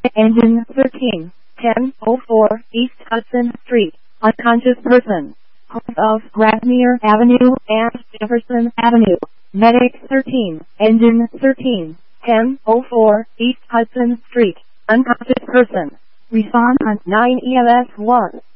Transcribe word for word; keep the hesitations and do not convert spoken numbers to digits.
Engine thirteen, ten oh four East Hudson Street, unconscious person. Home of Grasmere Avenue and Jefferson Avenue. Medic thirteen, Engine thirteen, ten oh four East Hudson Street, unconscious person. Respond on nine E M S one.